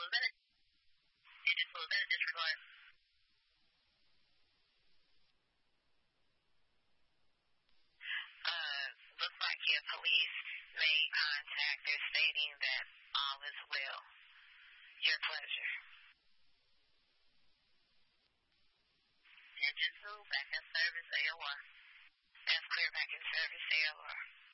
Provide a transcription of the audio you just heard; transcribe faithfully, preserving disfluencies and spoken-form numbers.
better. It just was better just because uh, looks like your police made contact. They're stating that all is well. Your pleasure. Engine two, back in service, A O R. That's clear, back in service, A O R.